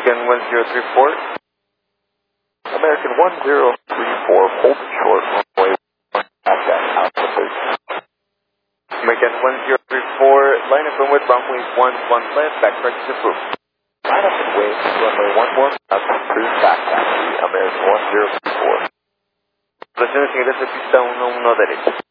American 1034. American 1034, hold short, runway 1 at that Alpha 13. American 1034, line up and with runway 11 left, backtrack is approved. Line up and wait, runway 14, approved, back taxi, American 1034. Señores, señores, pista 11 derecha.